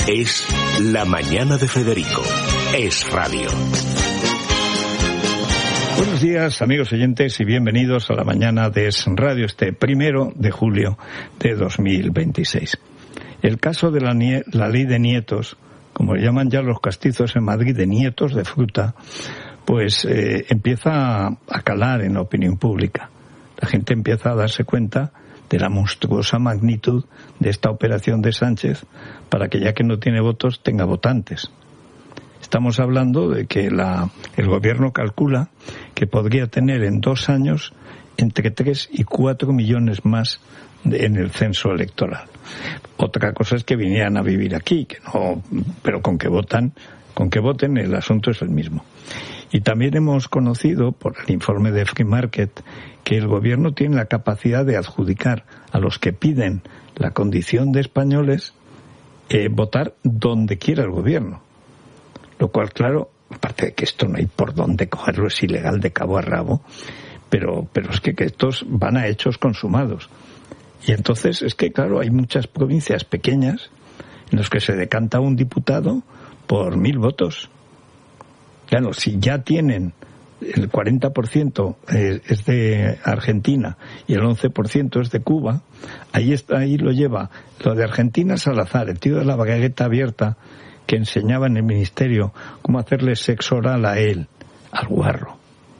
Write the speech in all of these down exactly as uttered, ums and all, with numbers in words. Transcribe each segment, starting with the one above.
Es La Mañana de Federico. Es radio. Buenos días, amigos oyentes, y bienvenidos a La Mañana de Es Radio, este primero de julio de dos mil veintiséis. El caso de la, nie- la ley de nietos, como le llaman ya los castizos en Madrid, de nietos de fruta, pues eh, empieza a calar en la opinión pública. La gente empieza a darse cuenta de la monstruosa magnitud de esta operación de Sánchez para que, ya que no tiene votos, tenga votantes. Estamos hablando de que la, el gobierno calcula que podría tener en dos años entre tres y cuatro millones más de, en el censo electoral. Otra cosa es que vinieran a vivir aquí, que no, pero con que votan, con que voten el asunto es el mismo. Y también hemos conocido por el informe de Free Market que el gobierno tiene la capacidad de adjudicar a los que piden la condición de españoles eh, votar donde quiera el gobierno. Lo cual, claro, aparte de que esto no hay por dónde cogerlo, es ilegal de cabo a rabo, pero, pero es que, que estos van a hechos consumados. Y entonces es que, claro, hay muchas provincias pequeñas en las que se decanta un diputado por mil votos. Claro, si ya tienen el cuarenta por ciento es de Argentina y el once por ciento es de Cuba, ahí está, ahí lo lleva. Lo de Argentina, Salazar, el tío de la bagueta abierta, que enseñaba en el ministerio cómo hacerle sexo oral a él, al guarro.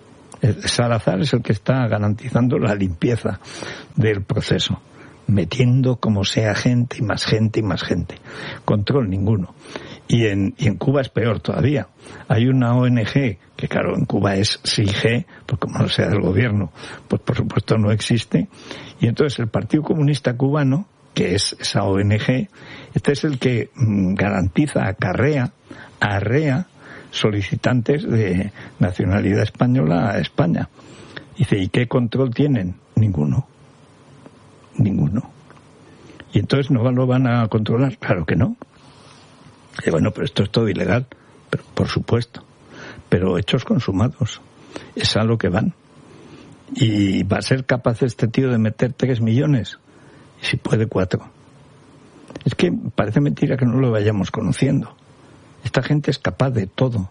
Salazar es el que está garantizando la limpieza del proceso, metiendo como sea gente y más gente y más gente. Control ninguno. Y en, y en Cuba es peor todavía. Hay una O N G, que claro, en Cuba es S I G, pues como no sea del gobierno, pues por supuesto no existe. Y entonces el Partido Comunista Cubano, que es esa O N G, este es el que mmm, garantiza, acarrea, arrea solicitantes de nacionalidad española a España. Dice, ¿y qué control tienen? Ninguno. Ninguno. ¿Y entonces no lo van a controlar? Claro que no. Y bueno, pero esto es todo ilegal, pero, por supuesto. Pero hechos consumados. Es a lo que van. ¿Y va a ser capaz este tío de meter tres millones? Y si puede, cuatro. Es que parece mentira que no lo vayamos conociendo. Esta gente es capaz de todo.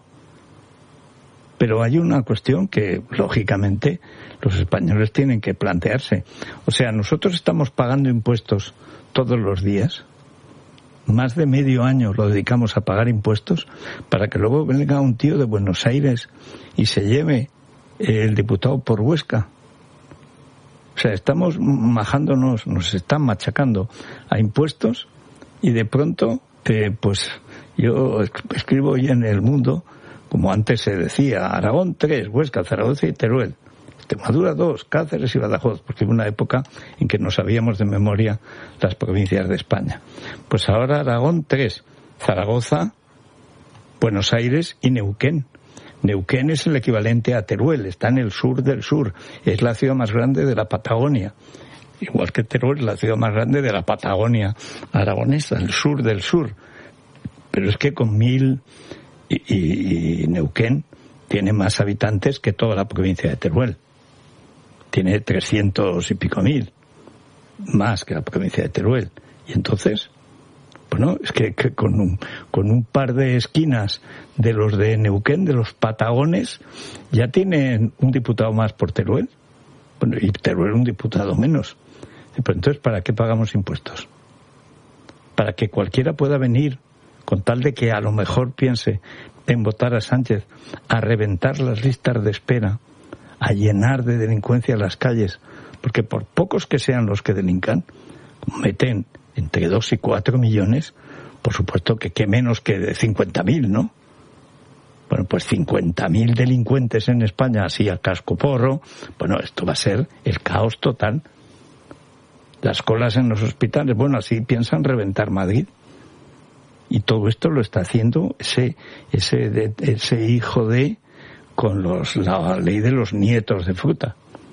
Pero hay una cuestión que, lógicamente, los españoles tienen que plantearse. O sea, nosotros estamos pagando impuestos todos los días. Más de medio año lo dedicamos a pagar impuestos para que luego venga un tío de Buenos Aires y se lleve el diputado por Huesca. O sea, estamos majándonos, nos están machacando a impuestos y de pronto, eh, pues yo escribo hoy en El Mundo, como antes se decía, Aragón tres, Huesca, Zaragoza y Teruel. Extremadura dos, Cáceres y Badajoz, porque hubo una época en que no sabíamos de memoria las provincias de España. Pues ahora Aragón tres, Zaragoza, Buenos Aires y Neuquén. Neuquén es el equivalente a Teruel, está en el sur del sur, es la ciudad más grande de la Patagonia. Igual que Teruel, la ciudad más grande de la Patagonia aragonesa, el sur del sur. Pero es que con mil... Y, y, y Neuquén tiene más habitantes que toda la provincia de Teruel. Tiene trescientos y pico mil, más que la provincia de Teruel. Y entonces, bueno, es que, que con, un, con un par de esquinas de los de Neuquén, de los Patagones, ya tienen un diputado más por Teruel. Bueno, y Teruel un diputado menos. Pero entonces, ¿para qué pagamos impuestos? Para que cualquiera pueda venir, con tal de que a lo mejor piense en votar a Sánchez, a reventar las listas de espera, a llenar de delincuencia las calles, porque por pocos que sean los que delincan, meten entre dos y cuatro millones, por supuesto que qué menos que de cincuenta mil, ¿no? Bueno, pues cincuenta mil delincuentes en España, así a casco porro, bueno, esto va a ser el caos total. Las colas en los hospitales, bueno, así piensan reventar Madrid. Y todo esto lo está haciendo ese ese de, ese hijo de con los la ley de los nietos de fruta.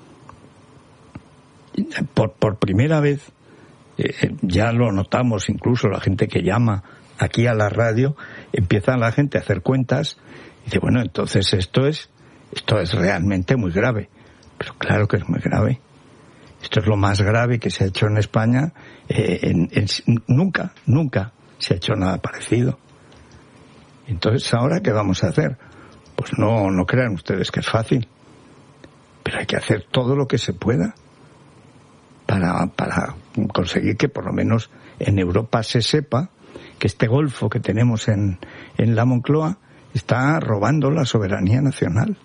Por por primera vez eh, ya lo notamos, incluso la gente que llama aquí a la radio, empieza la gente a hacer cuentas y dice, bueno, entonces esto es esto es realmente muy grave. Pero claro que es muy grave. Esto es lo más grave que se ha hecho en España eh, en, en, nunca, nunca. se ha hecho nada parecido. Entonces, ¿ahora qué vamos a hacer? Pues no, no crean ustedes que es fácil, pero hay que hacer todo lo que se pueda para, para conseguir que por lo menos en Europa se sepa que este golfo que tenemos en, en la Moncloa está robando la soberanía nacional.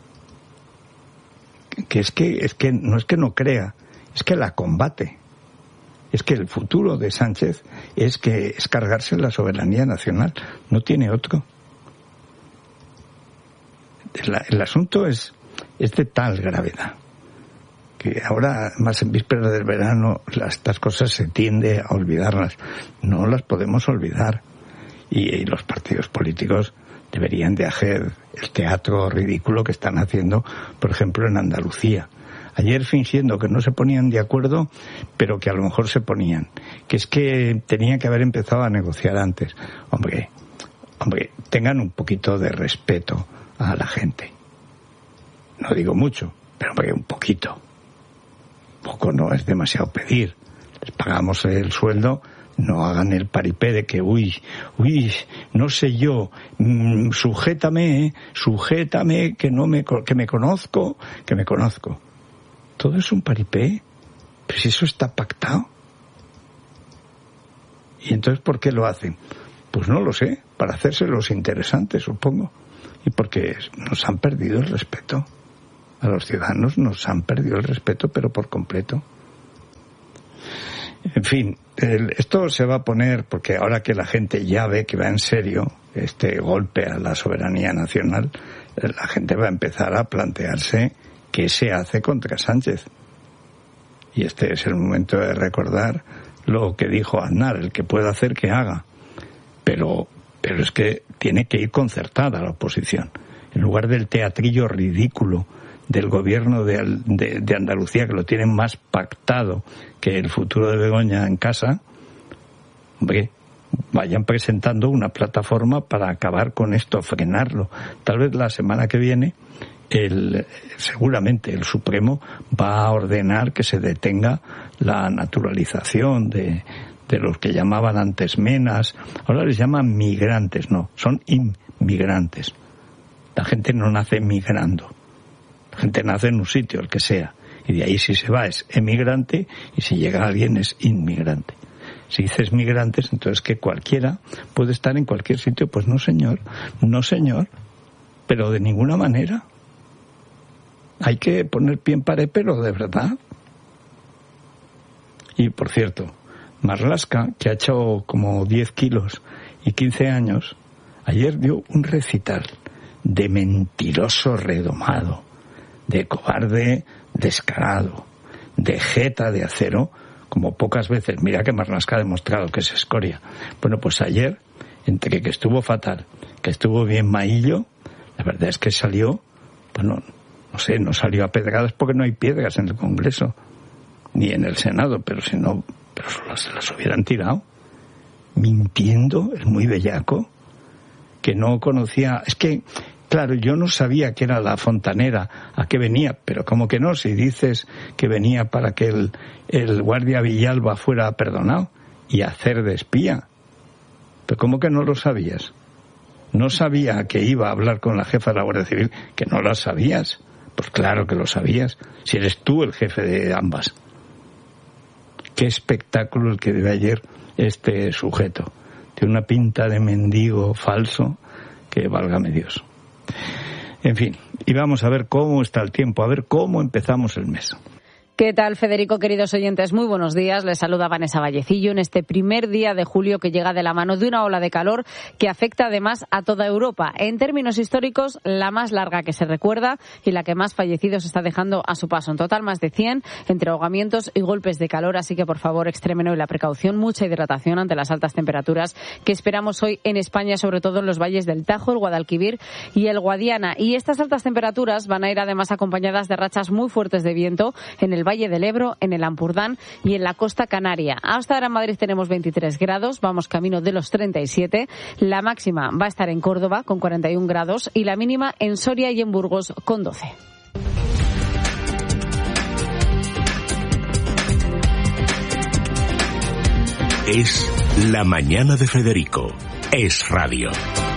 Que es que, es que no es que no crea, es que la combate. Es que el futuro de Sánchez es que es cargarse la soberanía nacional, no tiene otro. El, el asunto es, es de tal gravedad que ahora, más en vísperas del verano, las, estas cosas se tiende a olvidarlas. No las podemos olvidar. Y, y los partidos políticos deberían de hacer el teatro ridículo que están haciendo, por ejemplo, en Andalucía. Ayer fingiendo que no se ponían de acuerdo, pero que a lo mejor se ponían. Que es que tenían que haber empezado a negociar antes. Hombre, hombre, tengan un poquito de respeto a la gente. No digo mucho, pero hombre, un poquito. Poco no es demasiado pedir. Les pagamos el sueldo, no hagan el paripé de que, uy, uy, no sé yo, mmm, sujétame, sujétame, que no me, que me conozco, que me conozco. Todo es un paripé, pero si eso está pactado. ¿Y entonces por qué lo hacen? Pues no lo sé, para hacerse los interesantes, supongo. Y porque nos han perdido el respeto. A los ciudadanos nos han perdido el respeto, pero por completo. En fin, el, esto se va a poner, porque ahora que la gente ya ve que va en serio este golpe a la soberanía nacional, la gente va a empezar a plantearse qué se hace contra Sánchez. Y este es el momento de recordar lo que dijo Aznar, el que pueda hacer que haga. Pero, pero es que tiene que ir concertada la oposición. En lugar del teatrillo ridículo del gobierno de, de, de Andalucía, que lo tienen más pactado que el futuro de Begoña en casa, hombre, vayan presentando una plataforma para acabar con esto, frenarlo. Tal vez la semana que viene El, seguramente el Supremo va a ordenar que se detenga la naturalización de, de los que llamaban antes menas, ahora les llaman migrantes, no, son inmigrantes. La gente no nace migrando, la gente nace en un sitio, el que sea, y de ahí si se va es emigrante y si llega alguien es inmigrante. Si dices migrantes, entonces que cualquiera puede estar en cualquier sitio. Pues no señor, no señor, pero de ninguna manera. Hay que poner pie en pared, pero de verdad. Y, por cierto, Marlaska, que ha hecho como diez kilos y quince años, ayer dio un recital de mentiroso redomado, de cobarde descarado, de jeta de acero, como pocas veces. Mira que Marlaska ha demostrado que es escoria. Bueno, pues ayer, entre que estuvo fatal, que estuvo bien mahillo, la verdad es que salió, bueno, no sé, no salió a pedradas porque no hay piedras en el Congreso, ni en el Senado, pero si no, pero se las hubieran tirado. Mintiendo, es muy bellaco, que no conocía, es que, claro, yo no sabía que era la fontanera, a qué venía, pero como que no, si dices que venía para que el, el guardia Villalba fuera perdonado y hacer de espía, pero ¿cómo que no lo sabías? No sabía que iba a hablar con la jefa de la Guardia Civil, que no la sabías. Pues claro que lo sabías, si eres tú el jefe de ambas. Qué espectáculo el que dio ayer este sujeto. Tiene una pinta de mendigo falso que válgame Dios. En fin, y vamos a ver cómo está el tiempo, a ver cómo empezamos el mes. ¿Qué tal, Federico, queridos oyentes? Muy buenos días. Les saluda Vanessa Vallecillo en este primer día de julio que llega de la mano de una ola de calor que afecta además a toda Europa. En términos históricos, la más larga que se recuerda y la que más fallecidos está dejando a su paso. En total, más de cien entre ahogamientos y golpes de calor. Así que, por favor, extremen hoy la precaución, mucha hidratación ante las altas temperaturas que esperamos hoy en España, sobre todo en los valles del Tajo, el Guadalquivir y el Guadiana. Y estas altas temperaturas van a ir además acompañadas de rachas muy fuertes de viento en el Valle del Ebro, en el Ampurdán y en la costa canaria. Hasta ahora en Madrid tenemos veintitrés grados, vamos camino de los treinta y siete. La máxima va a estar en Córdoba con cuarenta y un grados y la mínima en Soria y en Burgos con doce. Es La mañana de Federico es radio.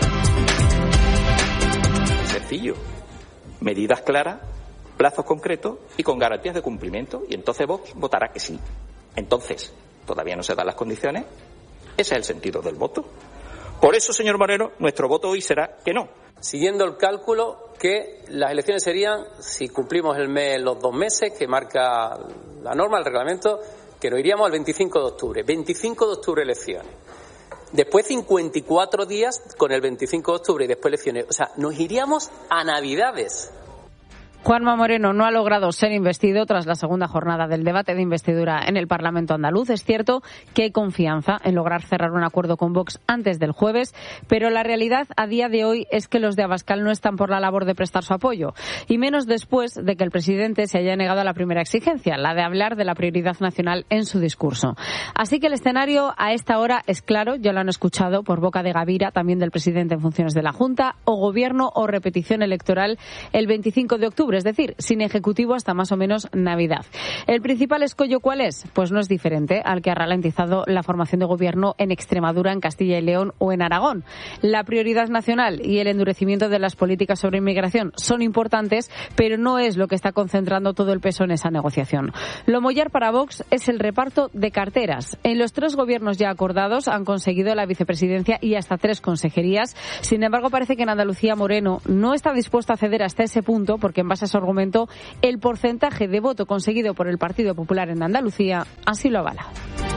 Sencillo. Medidas claras, plazos concretos y con garantías de cumplimiento. Y entonces Vox votará que sí. Entonces, todavía no se dan las condiciones. Ese es el sentido del voto. Por eso, señor Moreno, nuestro voto hoy será que no. Siguiendo el cálculo que las elecciones serían, si cumplimos el mes, los dos meses que marca la norma, el reglamento, que nos iríamos al veinticinco de octubre. veinticinco de octubre elecciones. Después cincuenta y cuatro días con el veinticinco de octubre y después elecciones. O sea, nos iríamos a Navidades. Juanma Moreno no ha logrado ser investido tras la segunda jornada del debate de investidura en el Parlamento andaluz. Es cierto que hay confianza en lograr cerrar un acuerdo con Vox antes del jueves, pero la realidad a día de hoy es que los de Abascal no están por la labor de prestar su apoyo, y menos después de que el presidente se haya negado a la primera exigencia, la de hablar de la prioridad nacional en su discurso. Así que el escenario a esta hora es claro, ya lo han escuchado por boca de Gavira, también del presidente en funciones de la Junta, o gobierno o repetición electoral el veinticinco de octubre. Es decir, sin ejecutivo hasta más o menos Navidad. ¿El principal escollo cuál es? Pues no es diferente al que ha ralentizado la formación de gobierno en Extremadura, en Castilla y León o en Aragón. La prioridad nacional y el endurecimiento de las políticas sobre inmigración son importantes, pero no es lo que está concentrando todo el peso en esa negociación. Lo mollar para Vox es el reparto de carteras. En los tres gobiernos ya acordados han conseguido la vicepresidencia y hasta tres consejerías. Sin embargo, parece que en Andalucía Moreno no está dispuesto a ceder hasta ese punto, porque en base a su argumento, el porcentaje de voto conseguido por el Partido Popular en Andalucía así lo avala.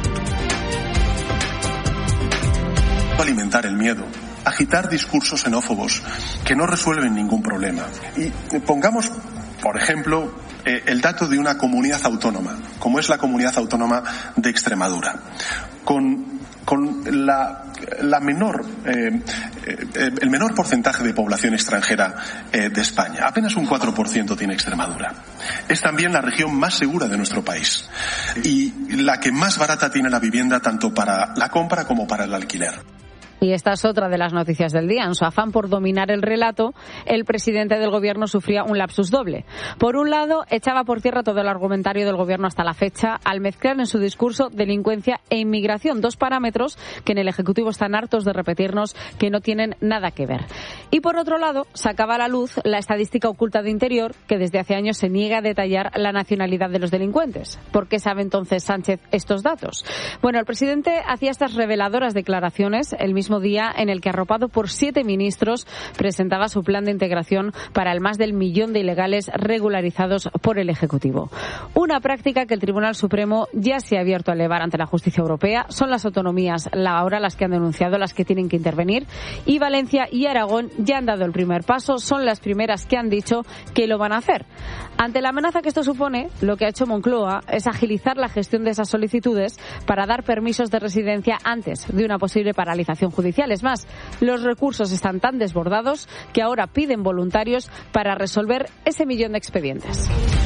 Alimentar el miedo, agitar discursos xenófobos que no resuelven ningún problema. Y pongamos, por ejemplo, eh, el dato de una comunidad autónoma, como es la comunidad autónoma de Extremadura, con con la, la menor, eh, eh, el menor porcentaje de población extranjera eh, de España. Apenas un cuatro por ciento tiene Extremadura. Es también la región más segura de nuestro país y la que más barata tiene la vivienda tanto para la compra como para el alquiler. Y esta es otra de las noticias del día. En su afán por dominar el relato, el presidente del gobierno sufría un lapsus doble. Por un lado, echaba por tierra todo el argumentario del gobierno hasta la fecha al mezclar en su discurso delincuencia e inmigración, dos parámetros que en el Ejecutivo están hartos de repetirnos que no tienen nada que ver. Y por otro lado, sacaba a la luz la estadística oculta de Interior, que desde hace años se niega a detallar la nacionalidad de los delincuentes. ¿Por qué sabe entonces Sánchez estos datos? Bueno, el presidente hacía estas reveladoras declaraciones el mismo día en el que, arropado por siete ministros, presentaba su plan de integración para el más del millón de ilegales regularizados por el Ejecutivo. Una práctica que el Tribunal Supremo ya se ha abierto a elevar ante la justicia europea. Son las autonomías ahora las que han denunciado, las que tienen que intervenir, y Valencia y Aragón ya han dado el primer paso, son las primeras que han dicho que lo van a hacer. Ante la amenaza que esto supone, lo que ha hecho Moncloa es agilizar la gestión de esas solicitudes para dar permisos de residencia antes de una posible paralización judicial. Es más, los recursos están tan desbordados que ahora piden voluntarios para resolver ese millón de expedientes.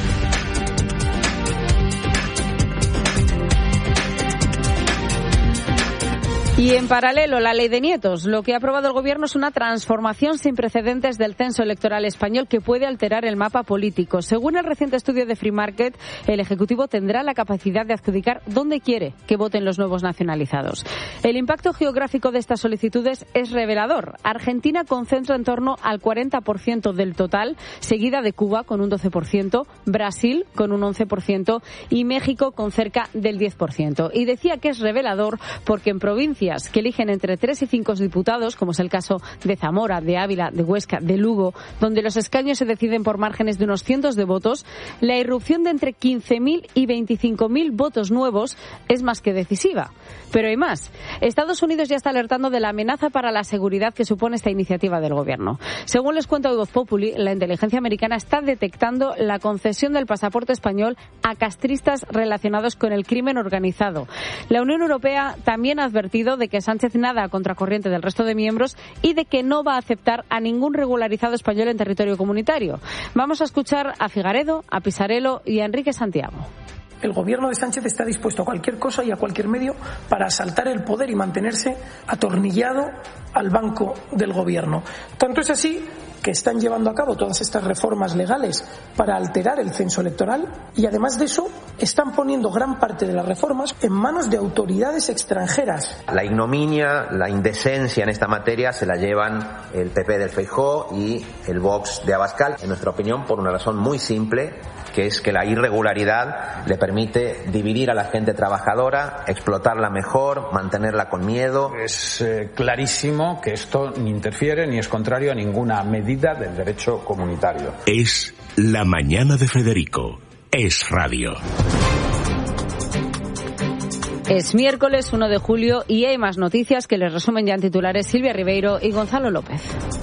Y en paralelo, la ley de nietos. Lo que ha aprobado el Gobierno es una transformación sin precedentes del censo electoral español que puede alterar el mapa político. Según el reciente estudio de Free Market, el Ejecutivo tendrá la capacidad de adjudicar dónde quiere que voten los nuevos nacionalizados. El impacto geográfico de estas solicitudes es revelador. Argentina concentra en torno al cuarenta por ciento del total, seguida de Cuba con un doce por ciento, Brasil con un once por ciento y México con cerca del diez por ciento. Y decía que es revelador porque en provincias que eligen entre tres y cinco diputados, como es el caso de Zamora, de Ávila, de Huesca, de Lugo, donde los escaños se deciden por márgenes de unos cientos de votos, la irrupción de entre quince mil y veinticinco mil votos nuevos es más que decisiva. Pero hay más. Estados Unidos ya está alertando de la amenaza para la seguridad que supone esta iniciativa del Gobierno. Según les cuenta Voz Populi, la inteligencia americana está detectando la concesión del pasaporte español a castristas relacionados con el crimen organizado. La Unión Europea también ha advertido de que Sánchez nada a contracorriente del resto de miembros y de que no va a aceptar a ningún regularizado español en territorio comunitario. Vamos a escuchar a Figaredo, a Pisarello y a Enrique Santiago. El gobierno de Sánchez está dispuesto a cualquier cosa y a cualquier medio para asaltar el poder y mantenerse atornillado al banco del gobierno. Tanto es así que están llevando a cabo todas estas reformas legales para alterar el censo electoral y además de eso están poniendo gran parte de las reformas en manos de autoridades extranjeras. La ignominia, la indecencia en esta materia se la llevan el P P del Feijóo y el Vox de Abascal, en nuestra opinión por una razón muy simple, que es que la irregularidad le permite dividir a la gente trabajadora, explotarla mejor, mantenerla con miedo. Es eh, clarísimo que esto ni interfiere ni es contrario a ninguna medida del derecho comunitario. Es La Mañana de Federico. Es Radio. Es miércoles uno de julio y hay más noticias que les resumen ya en titulares Silvia Ribeiro y Gonzalo López.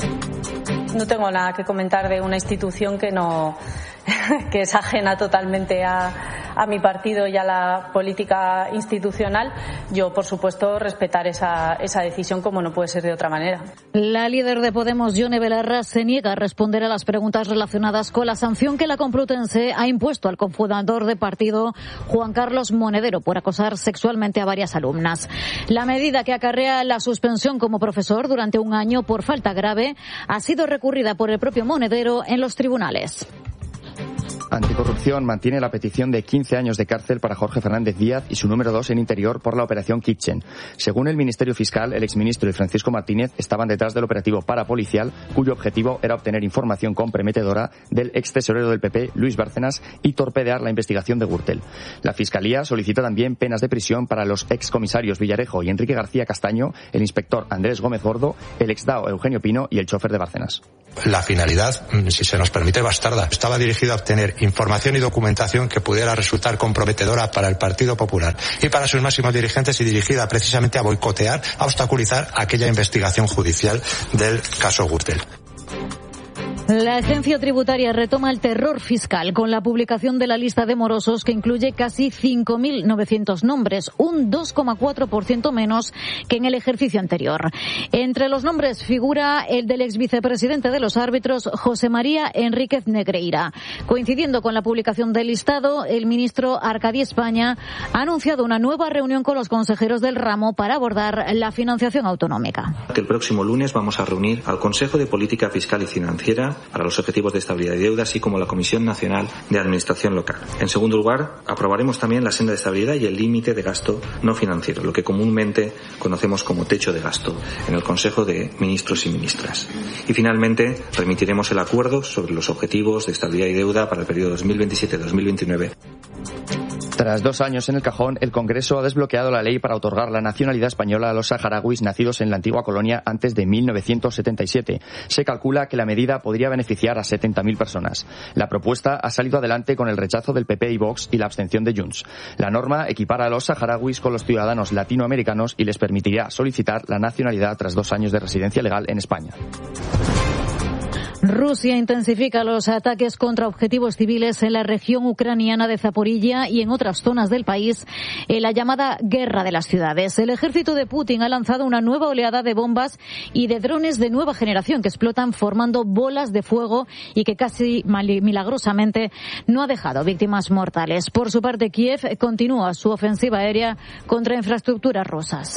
No tengo nada que comentar de una institución que no que es ajena totalmente a, a mi partido y a la política institucional. Yo, por supuesto, respetar esa, esa decisión como no puede ser de otra manera. La líder de Podemos, Yone Belarra, se niega a responder a las preguntas relacionadas con la sanción que la Complutense ha impuesto al cofundador de partido, Juan Carlos Monedero, por acosar sexualmente a varias alumnas. La medida que acarrea la suspensión como profesor durante un año por falta grave ha sido recurrida por el propio Monedero en los tribunales. Anticorrupción mantiene la petición de quince años de cárcel para Jorge Fernández Díaz y su número dos en Interior por la operación Kitchen. Según el Ministerio Fiscal, el exministro y Francisco Martínez estaban detrás del operativo parapolicial, cuyo objetivo era obtener información comprometedora del ex tesorero del P P, Luis Bárcenas, y torpedear la investigación de Gürtel. La Fiscalía solicita también penas de prisión para los excomisarios Villarejo y Enrique García Castaño, el inspector Andrés Gómez Gordo, el exdao Eugenio Pino y el chofer de Bárcenas. La finalidad, si se nos permite, bastarda. Estaba dirigida a obtener información y documentación que pudiera resultar comprometedora para el Partido Popular y para sus máximos dirigentes y dirigida precisamente a boicotear, a obstaculizar aquella investigación judicial del caso Gürtel. La agencia tributaria retoma el terror fiscal con la publicación de la lista de morosos que incluye casi cinco mil novecientos nombres, un dos coma cuatro por ciento menos que en el ejercicio anterior. Entre los nombres figura el del ex vicepresidente de los árbitros, José María Enríquez Negreira. Coincidiendo con la publicación del listado, el ministro Arcadi España ha anunciado una nueva reunión con los consejeros del ramo para abordar la financiación autonómica. El próximo lunes vamos a reunir al Consejo de Política Fiscal y Financiera para los objetivos de estabilidad y deuda, así como la Comisión Nacional de Administración Local. En segundo lugar, aprobaremos también la senda de estabilidad y el límite de gasto no financiero, lo que comúnmente conocemos como techo de gasto, en el Consejo de Ministros y Ministras. Y finalmente, remitiremos el acuerdo sobre los objetivos de estabilidad y deuda para el periodo dos mil veintisiete a dos mil veintinueve. Tras dos años en el cajón, el Congreso ha desbloqueado la ley para otorgar la nacionalidad española a los saharauis nacidos en la antigua colonia antes de mil novecientos setenta y siete. Se calcula que la medida podría beneficiar a setenta mil personas. La propuesta ha salido adelante con el rechazo del P P y Vox y la abstención de Junts. La norma equipara a los saharauis con los ciudadanos latinoamericanos y les permitirá solicitar la nacionalidad tras dos años de residencia legal en España. Rusia intensifica los ataques contra objetivos civiles en la región ucraniana de Zaporilla y en otras zonas del país en la llamada Guerra de las Ciudades. El ejército de Putin ha lanzado una nueva oleada de bombas y de drones de nueva generación que explotan formando bolas de fuego y que casi milagrosamente no ha dejado víctimas mortales. Por su parte, Kiev continúa su ofensiva aérea contra infraestructuras rusas.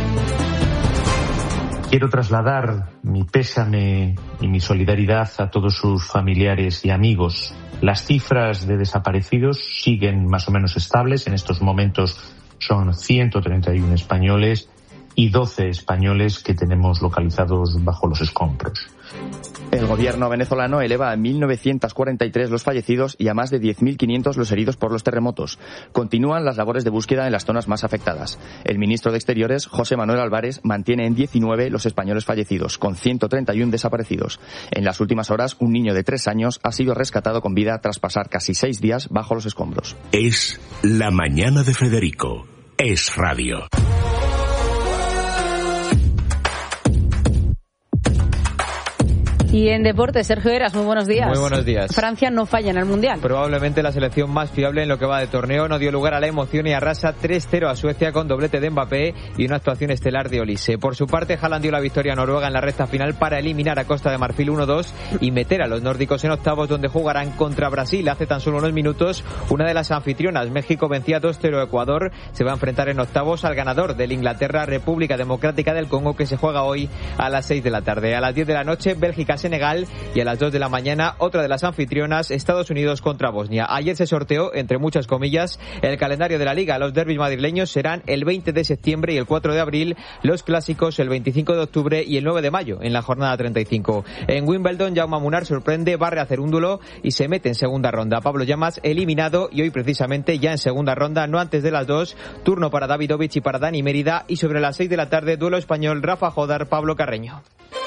Quiero trasladar mi pésame y mi solidaridad a todos sus familiares y amigos. Las cifras de desaparecidos siguen más o menos estables. En estos momentos son ciento treinta y uno españoles y doce españoles que tenemos localizados bajo los escombros. El gobierno venezolano eleva a mil novecientos cuarenta y tres los fallecidos y a más de diez mil quinientos los heridos por los terremotos. Continúan las labores de búsqueda en las zonas más afectadas. El ministro de Exteriores, José Manuel Álvarez, mantiene en diecinueve los españoles fallecidos, con ciento treinta y uno desaparecidos. En las últimas horas, un niño de tres años ha sido rescatado con vida tras pasar casi seis días bajo los escombros. Es La Mañana de Federico. Es Radio. Y en deporte, Sergio Heras, muy buenos días. Muy buenos días. Francia no falla en el Mundial. Probablemente la selección más fiable en lo que va de torneo, no dio lugar a la emoción y arrasa tres cero a Suecia con doblete de Mbappé y una actuación estelar de Olise. Por su parte, Haaland dio la victoria a Noruega en la recta final para eliminar a Costa de Marfil uno dos y meter a los nórdicos en octavos, donde jugarán contra Brasil. Hace tan solo unos minutos, una de las anfitrionas, México, vencía dos cero a Ecuador. Se va a enfrentar en octavos al ganador del Inglaterra, República Democrática del Congo, que se juega hoy a las seis de la tarde. A las diez de la noche, Bélgica se Senegal y a las dos de la mañana otra de las anfitrionas, Estados Unidos contra Bosnia. Ayer se sorteó, entre muchas comillas, el calendario de la Liga. Los derbis madrileños serán el veinte de septiembre y el cuatro de abril, los clásicos el veinticinco de octubre y el nueve de mayo en la jornada treinta y cinco. En Wimbledon, Jaume Munar sorprende, barre a Cerúndulo y se mete en segunda ronda. Pablo Llamas eliminado y hoy precisamente ya en segunda ronda, no antes de las dos, turno para Davidovich y para Dani Mérida, y sobre las seis de la tarde duelo español Rafa Jodar, Pablo Carreño.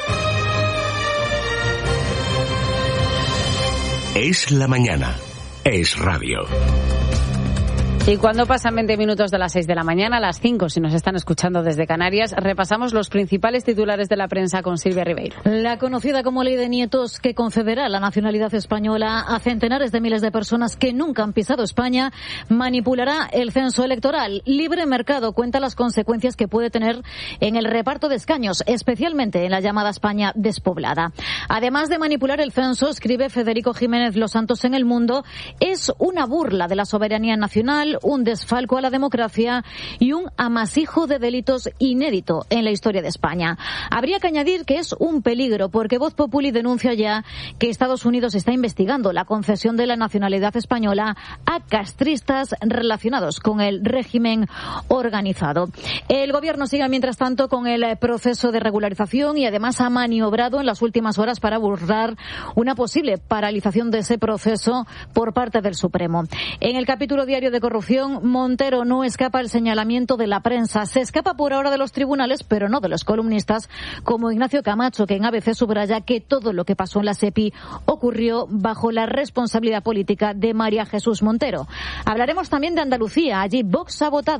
Es la mañana. Es radio. Y cuando pasan veinte minutos de las seis de la mañana, a las cinco, si nos están escuchando desde Canarias, repasamos los principales titulares de la prensa con Silvia Ribeiro. La conocida como Ley de Nietos, que concederá la nacionalidad española a centenares de miles de personas que nunca han pisado España, manipulará el censo electoral. Libre Mercado cuenta las consecuencias que puede tener en el reparto de escaños, especialmente en la llamada España despoblada. Además de manipular el censo, escribe Federico Jiménez Los Santos en El Mundo, es una burla de la soberanía nacional, un desfalco a la democracia y un amasijo de delitos inédito en la historia de España. Habría que añadir que es un peligro porque Voz Populi denuncia ya que Estados Unidos está investigando la concesión de la nacionalidad española a castristas relacionados con el régimen organizado. El gobierno sigue mientras tanto con el proceso de regularización y además ha maniobrado en las últimas horas para burlar una posible paralización de ese proceso por parte del Supremo. En el capítulo diario de corrupción, Montero no escapa el señalamiento de la prensa. Se escapa por ahora de los tribunales, pero no de los columnistas, como Ignacio Camacho, que en A B C subraya que todo lo que pasó en la SEPI ocurrió bajo la responsabilidad política de María Jesús Montero. Hablaremos también de Andalucía. Allí Vox ha votado